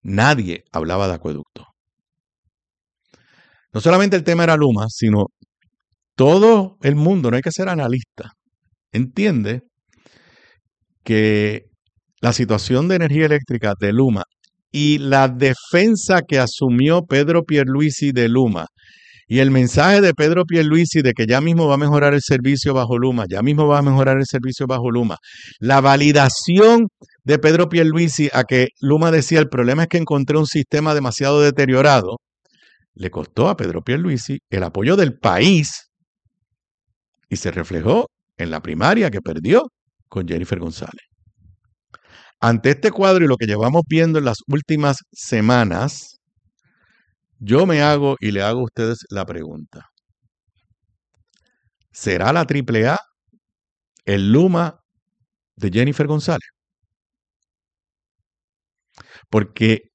Nadie hablaba de acueducto. No solamente el tema era Luma, sino todo el mundo, no hay que ser analista, entiende que la situación de energía eléctrica de Luma y la defensa que asumió Pedro Pierluisi de Luma y el mensaje de Pedro Pierluisi de que ya mismo va a mejorar el servicio bajo Luma, ya mismo va a mejorar el servicio bajo Luma, la validación de Pedro Pierluisi a que Luma decía el problema es que encontré un sistema demasiado deteriorado, le costó a Pedro Pierluisi el apoyo del país y se reflejó en la primaria que perdió con Jennifer González. Ante este cuadro y lo que llevamos viendo en las últimas semanas, yo me hago y le hago a ustedes la pregunta. ¿Será la AAA el Luma de Jennifer González? Porque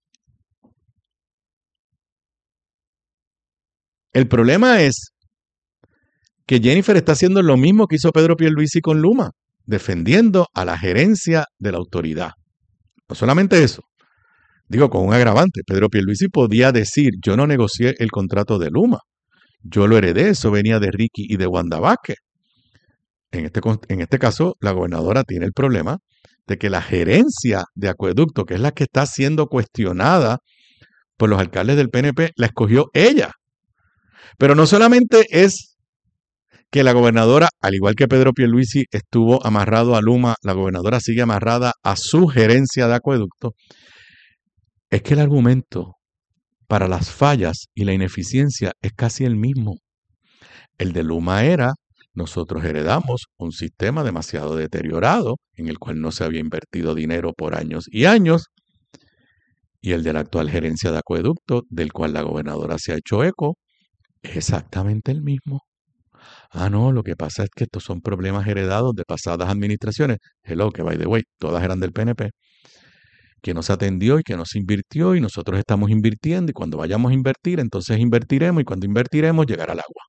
el problema es que Jennifer está haciendo lo mismo que hizo Pedro Pierluisi con Luma, defendiendo a la gerencia de la autoridad. No solamente eso, digo con un agravante, Pedro Pierluisi podía decir, yo no negocié el contrato de Luma, yo lo heredé, eso venía de Ricky y de Wanda Vázquez. En este caso, la gobernadora tiene el problema de que la gerencia de acueducto, que es la que está siendo cuestionada por los alcaldes del PNP, la escogió ella. Pero no solamente es que la gobernadora, al igual que Pedro Pierluisi estuvo amarrado a Luma, la gobernadora sigue amarrada a su gerencia de acueducto, es que el argumento para las fallas y la ineficiencia es casi el mismo. El de Luma era, nosotros heredamos un sistema demasiado deteriorado en el cual no se había invertido dinero por años y años, y el de la actual gerencia de acueducto, del cual la gobernadora se ha hecho eco, es exactamente el mismo. Ah, no, lo que pasa es que estos son problemas heredados de pasadas administraciones. Hello, que by the way, todas eran del PNP. Que no se atendió y que no se invirtió y nosotros estamos invirtiendo y cuando vayamos a invertir, entonces invertiremos y cuando invertiremos llegará el agua.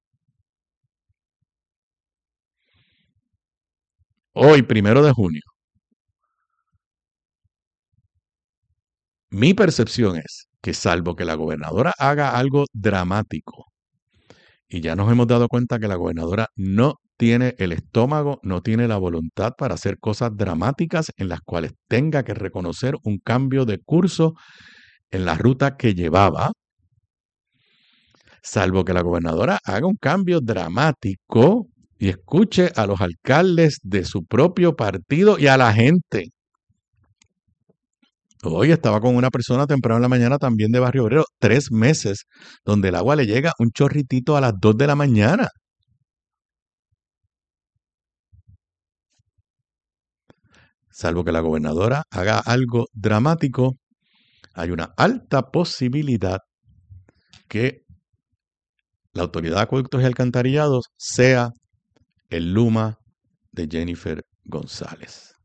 Hoy, 1 de junio, mi percepción es que salvo que la gobernadora haga algo dramático, y ya nos hemos dado cuenta que la gobernadora no tiene el estómago, no tiene la voluntad para hacer cosas dramáticas en las cuales tenga que reconocer un cambio de curso en la ruta que llevaba, salvo que la gobernadora haga un cambio dramático y escuche a los alcaldes de su propio partido y a la gente. Hoy estaba con una persona temprano en la mañana también de Barrio Obrero, 3 meses, donde el agua le llega un chorritito a las 2 de la mañana. Salvo que la gobernadora haga algo dramático, hay una alta posibilidad que la Autoridad de Acueductos y Alcantarillados sea el Luma de Jennifer González.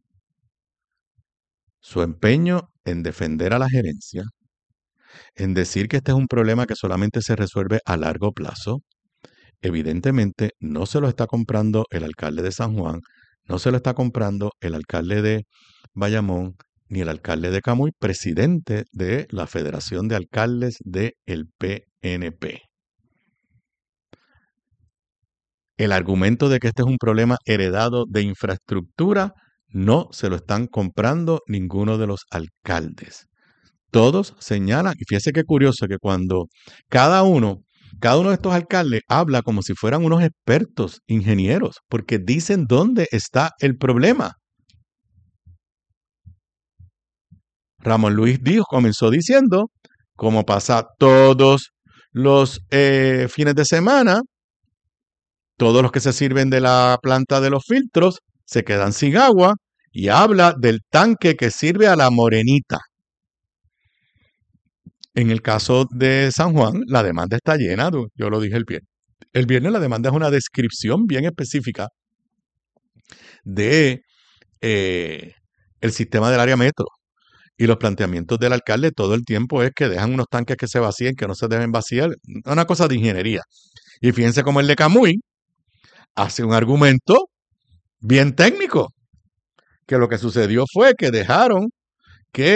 Su empeño en defender a la gerencia, en decir que este es un problema que solamente se resuelve a largo plazo, evidentemente no se lo está comprando el alcalde de San Juan, no se lo está comprando el alcalde de Bayamón, ni el alcalde de Camuy, presidente de la Federación de Alcaldes del PNP. El argumento de que este es un problema heredado de infraestructura no se lo están comprando ninguno de los alcaldes. Todos señalan, y fíjese qué curioso que cuando cada uno de estos alcaldes habla como si fueran unos expertos, ingenieros, porque dicen dónde está el problema. Ramón Luis comenzó diciendo, como pasa todos los fines de semana, todos los que se sirven de la planta de los filtros se quedan sin agua y habla del tanque que sirve a la Morenita. En el caso de San Juan, la demanda está llena, yo lo dije el viernes. El viernes la demanda es una descripción bien específica de el sistema del área metro. Y los planteamientos del alcalde todo el tiempo es que dejan unos tanques que se vacíen, que no se deben vaciar. Una cosa de ingeniería. Y fíjense cómo el de Camuy hace un argumento bien técnico. Que lo que sucedió fue que dejaron